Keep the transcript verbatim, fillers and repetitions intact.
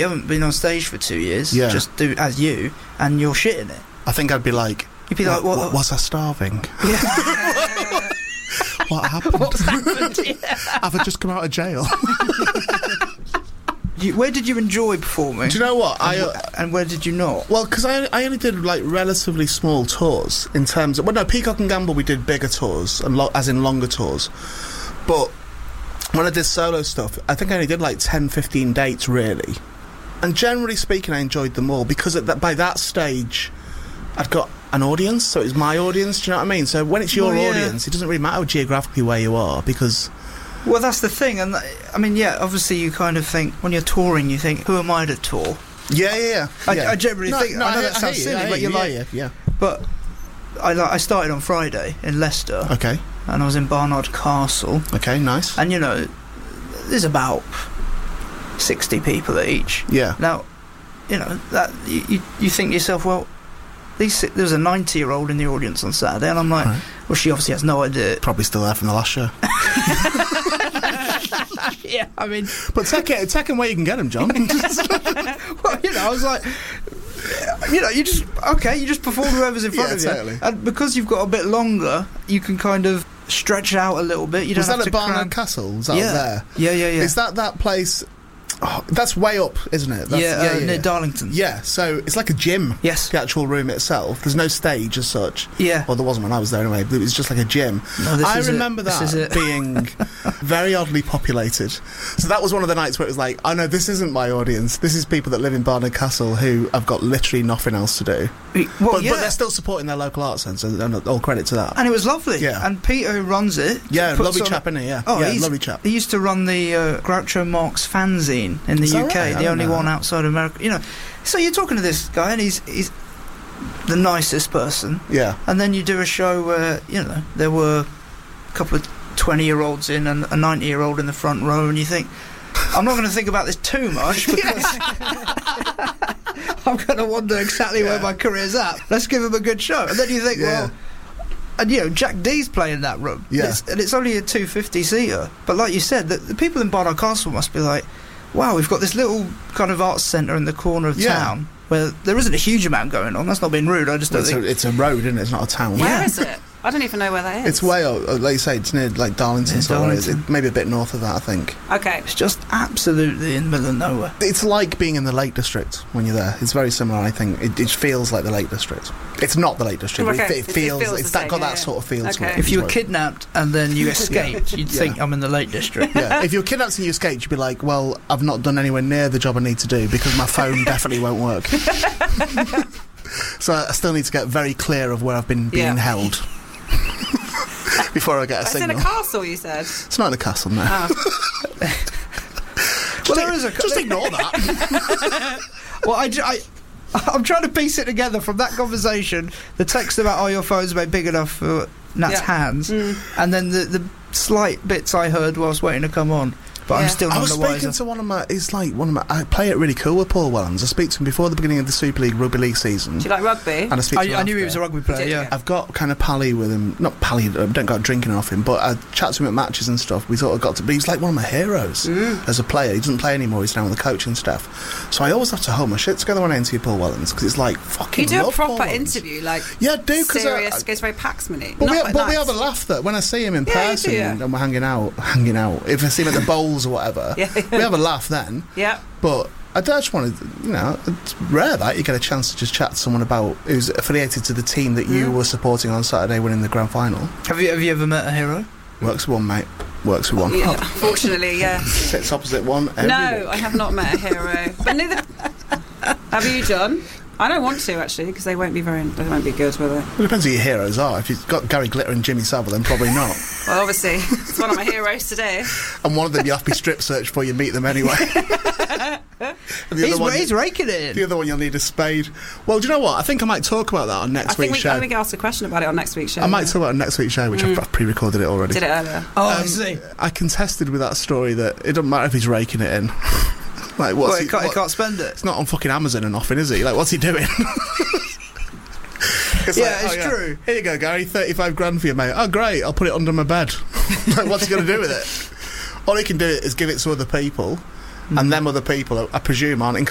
you haven't been on stage for two years, Yeah. just do as you, and you're shitting it. I think I'd be like, You'd be like, what, what? was I starving? Yeah. What happened? What's happened? Yeah. Have I just come out of jail? You, where did you enjoy performing? Do you know what? I And, uh, wh- and where did you not? Well, because I, I only did, like, relatively small tours in terms of... Well, no, Peacock and Gamble, we did bigger tours, and lo- as in longer tours. But when I did solo stuff, I think I only did, like, ten, fifteen dates, really. And generally speaking, I enjoyed them all, because at that, by that stage, I'd got an audience, so it was my audience, do you know what I mean? So when it's your Well, yeah. audience, it doesn't really matter geographically where you are, because... Well, that's the thing, and th- I mean, yeah, obviously you kind of think, when you're touring, you think, who am I to tour? Yeah, yeah, yeah. I, yeah. I generally No, think, no, I know I- that I sounds hear you, silly, I but hear you're you, like, yeah, yeah, but I, like, I started on Friday in Leicester, yeah. Okay, and I was in Barnard Castle, okay, nice. and you know, there's about sixty people at each. Yeah. Now, you know, that you, you, you think to yourself, well, these, si- there was a ninety-year-old in the audience on Saturday, and I'm like, Right. well, she obviously has no idea. Probably still there from the last show. Yeah, I mean, But take it, take him where you can get him, John. well, you know, I was like, you know, you just, okay, you just perform whoever's in front Yeah, of you. totally. And because you've got a bit longer, you can kind of stretch out a little bit. You don't Was have that to at Barnard cram. Castle? Was that yeah. up there? Yeah, yeah, yeah. Is that that place? Oh, that's way up, isn't it? That's, yeah, uh, near Darlington. Yeah, so it's like a gym. Yes. The actual room itself. There's no stage as such. Yeah. Well, there wasn't when I was there anyway, but it was just like a gym. No, this I is it. remember This is that it. being very oddly populated. So that was one of the nights where it was like, oh no, this isn't my audience. This is people that live in Barnard Castle who have got literally nothing else to do. Well, but, yeah. but they're still supporting their local arts centre, and all credit to that. And it was lovely. Yeah. And Peter, who runs it, Yeah, puts lovely on- chap, isn't he? Yeah, Oh, yeah, he's, lovely chap. He used to run the uh, Groucho Marx fanzine in the Is that U K, right? I the didn't only know one that. outside of America. You know, so you're talking to this guy, and he's he's the nicest person. Yeah. And then you do a show where, you know, there were a couple of twenty-year-olds in and a ninety-year-old in the front row, and you think, I'm not going to think about this too much because I'm going to wonder exactly where Yeah. my career's at. Let's give him a good show. And then you think, Yeah. well... And, you know, Jack D's playing in that room. Yeah. It's, and it's only a two fifty-seater. But like you said, the, the people in Barnard Castle must be like, wow, we've got this little kind of arts centre in the corner of Yeah. town where there isn't a huge amount going on. That's not being rude, I just don't It's think... a, it's a road, isn't it? It's not a town. Where Yeah. is it? I don't even know where that is. It's way up, like you say, it's near like Darlington, Yeah, sort of areas. Darlington. It, maybe a bit north of that, I think. Okay. It's just absolutely in the middle of nowhere. It's like being in the Lake District when you're there. It's very similar, I think. It, it feels like the Lake District. It's not the Lake District, but Okay. it, it It feels, feels it's the that same, got yeah, that yeah. sort of feel to Okay. it. If you were It's kidnapped and then you escaped, you'd think, Yeah. I'm in the Lake District. yeah, if you're kidnapped and you escape, you'd be like, well, I've not done anywhere near the job I need to do because my phone definitely won't work. So I still need to get very clear of where I've been being Yeah. held before I get a It's in signal. a castle, you said. It's not in a castle, no. Oh. Well, there is a... Just ignore that. Well, I, ju- I, I'm trying to piece it together from that conversation, the text about, oh, your phone's made big enough for Nat's Yeah. hands, Mm. and then the, the slight bits I heard whilst waiting to come on. But Yeah. I'm still I none was the speaking wiser. to one of my. It's like one of my. I play it really cool with Paul Wellens. I speak to him before the beginning of the Super League Rugby League season, Do you like rugby? and I speak to him I, I knew he after. was a rugby player, Did yeah. you? I've got kind of pally with him. Not pally, I don't go out drinking off him, but I chat to him at matches and stuff. We sort of got to be. He's like one of my heroes Mm. as a player. He doesn't play anymore. He's now with the coaching staff. So I always have to hold my shit together when I interview Paul Wellens because it's like fucking. You do a love Paul proper Wellens. interview, like Yeah, I do because. serious, goes very Paxman-y. But, Not we, like but we nice. have a laugh that when I see him in Yeah, you do, person yeah. and we're hanging out, hanging out. If I see him at the bowls or whatever, Yeah. we have a laugh then. Yeah. But I just wanted, you know, it's rare that you get a chance to just chat to someone about who's affiliated to the team that you Mm. were supporting on Saturday winning the grand final. Have you have you ever met a hero? Works with one, mate. Works with one. Yeah, Fortunately, yeah. Sits opposite one. Every No, week. I have not met a hero. But neither have you, John. I don't want to actually because they won't be very. They won't be good, will they? Well, it depends who your heroes are. If you've got Gary Glitter and Jimmy Savile, then probably not. Well, obviously, it's one of my heroes today. And one of them you have to be strip searched before you meet them anyway. And the He's, other one, he's raking it the in. other one you'll need a spade. Well, do you know what? I think I might talk about that on next I think week's we, show. I think we asked a question about it on next week's show. I might talk about it on next week's show, which I've, I've pre-recorded it already. Did it earlier. Oh, I Um, see. I contested with that story that it doesn't matter if he's raking it in. Like, what's Well, he, he, can't, he what- can't spend it. It's not on fucking Amazon and nothing, is he? Like, what's he doing? It's Yeah, like, it's oh, true. Here you go, Gary, thirty-five grand for you, mate. Oh, great, I'll put it under my bed. Like, what's he going to do with it? All he can do is give it to other people, and them other people, I presume, aren't in